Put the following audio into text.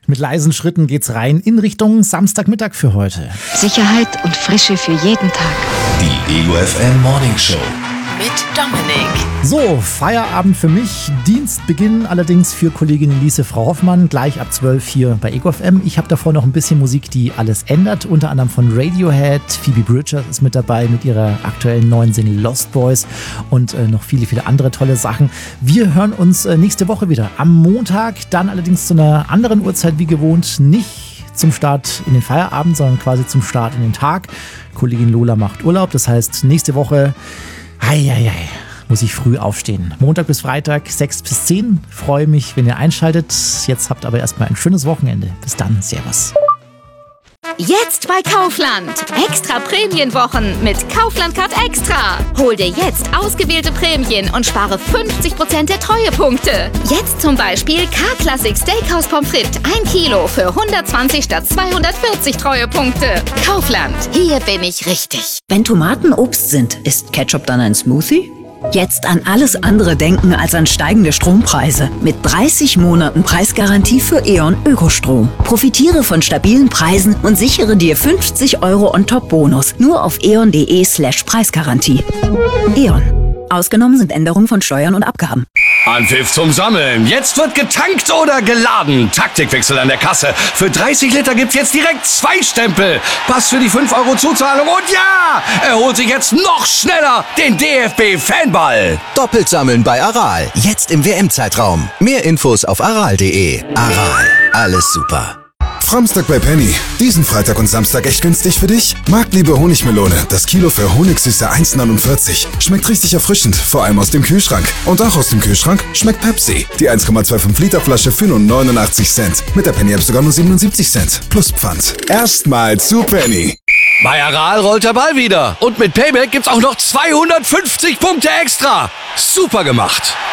Mit leisen Schritten geht's rein in Richtung Samstagmittag für heute. Sicherheit und Frische für jeden Tag. Die EUFM Morning Show. Mit Dominik. So, Feierabend für mich. Dienstbeginn allerdings für Kollegin Elise Frau Hoffmann. Gleich ab 12 hier bei EcoFM. Ich habe davor noch ein bisschen Musik, die alles ändert. Unter anderem von Radiohead. Phoebe Bridgers ist mit dabei mit ihrer aktuellen neuen Single Lost Boys. Und noch viele, viele andere tolle Sachen. Wir hören uns nächste Woche wieder. Am Montag. Dann allerdings zu einer anderen Uhrzeit wie gewohnt. Nicht zum Start in den Feierabend, sondern quasi zum Start in den Tag. Kollegin Lola macht Urlaub. Das heißt, nächste Woche... muss ich früh aufstehen. Montag bis Freitag, 6 bis 10. Freue mich, wenn ihr einschaltet. Jetzt habt aber erstmal ein schönes Wochenende. Bis dann, Servus. Jetzt bei Kaufland. Extra Prämienwochen mit Kaufland Card Extra. Hol dir jetzt ausgewählte Prämien und spare 50% der Treuepunkte. Jetzt zum Beispiel K-Classic Steakhouse Pommes frites 1 Kilo für 120 statt 240 Treuepunkte. Kaufland, hier bin ich richtig. Wenn Tomaten Obst sind, ist Ketchup dann ein Smoothie? Jetzt an alles andere denken als an steigende Strompreise. Mit 30 Monaten Preisgarantie für E.ON Ökostrom. Profitiere von stabilen Preisen und sichere dir 50 € on top Bonus. Nur auf eon.de/Preisgarantie. E.ON. Ausgenommen sind Änderungen von Steuern und Abgaben. Anpfiff zum Sammeln. Jetzt wird getankt oder geladen. Taktikwechsel an der Kasse. Für 30 Liter gibt's jetzt direkt 2 Stempel. Pass für die 5 € Zuzahlung und ja! Er holt sich jetzt noch schneller den DFB-Fanball. Doppelt sammeln bei Aral. Jetzt im WM-Zeitraum. Mehr Infos auf aral.de. Aral. Alles super. Samstag bei Penny. Diesen Freitag und Samstag echt günstig für dich? Marktliebe Honigmelone. Das Kilo für Honigsüße 1,49. Schmeckt richtig erfrischend, vor allem aus dem Kühlschrank. Und auch aus dem Kühlschrank schmeckt Pepsi. Die 1,25 Liter Flasche für nur 89 Cent. Mit der Penny App sogar nur 77 Cent. Plus Pfand. Erstmal zu Penny. Bei Aral rollt der Ball wieder. Und mit Payback gibt's auch noch 250 Punkte extra. Super gemacht.